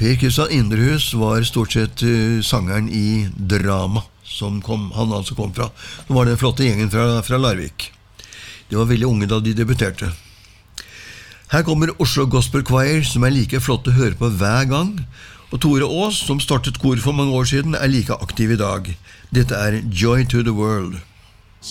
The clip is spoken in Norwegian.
Per Kristian Indrehus var stort sett sangeren I Drama, han altså kom fra. Det var den flotte gjengen fra Larvik. De var veldig unge da de debuterte. Her kommer Oslo Gospel Choir, som like flotte å høre på hver gang, og Tore Aas, som startet kor for mange år siden, like aktiv I dag. Dette Joy to the World.